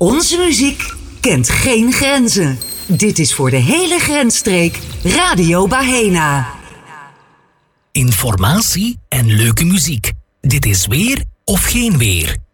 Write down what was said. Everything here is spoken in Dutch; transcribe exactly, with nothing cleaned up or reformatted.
Onze muziek kent geen grenzen. Dit is voor de hele grensstreek Radio Bahena. Informatie en leuke muziek. Dit is Weer of Geen Weer.